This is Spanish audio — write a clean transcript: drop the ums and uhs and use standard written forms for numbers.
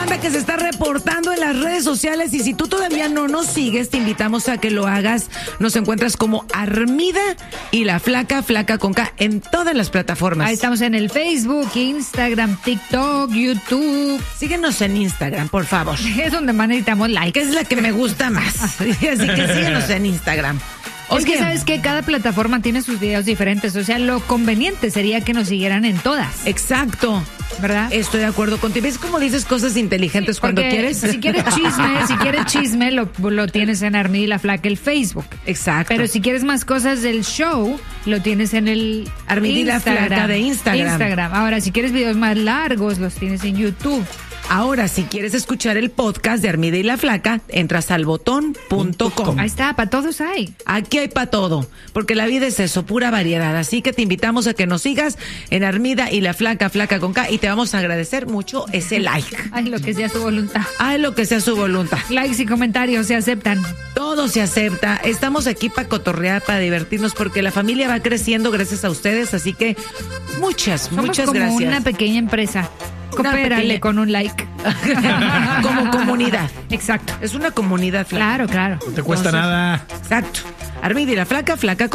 banda que se está reportando en las redes sociales y si tú todavía no nos sigues, te invitamos a que lo hagas. Nos encuentras como Armida y la Flaca, Flaca con K, en todas las plataformas. Ahí estamos en el Facebook, Instagram, TikTok, YouTube. Síguenos en Instagram, por favor. Es donde más necesitamos like. Que es la que me gusta más. Así que síguenos en Instagram. Es que sabes que cada plataforma tiene sus videos diferentes, o sea, lo conveniente sería que nos siguieran en todas. Exacto. ¿Verdad? Estoy de acuerdo contigo. ¿Ves cómo dices cosas inteligentes cuando quieres? Si quieres chisme, lo tienes en Armida y la Flaca, el Facebook. Exacto. Pero si quieres más cosas del show, lo tienes en el Armida y la Flaca de Instagram. Ahora, si quieres videos más largos, los tienes en YouTube. Ahora, si quieres escuchar el podcast de Armida y la Flaca, entras al botón.com. Ahí está, para todos hay. Aquí hay para todo, porque la vida es eso, pura variedad. Así que te invitamos a que nos sigas en Armida y la Flaca, Flaca con K, y te vamos a agradecer mucho ese like. Ay, lo que sea su voluntad. Ay, lo que sea su voluntad. Likes y comentarios se aceptan. Todo se acepta. Estamos aquí para cotorrear, para divertirnos, porque la familia va creciendo gracias a ustedes. Así que muchas gracias. Somos como una pequeña empresa. Coopérale con un like. Como comunidad. Exacto. Es una comunidad, Flaca. Claro. No te cuesta nada. Exacto. Armida y la Flaca, Flaca con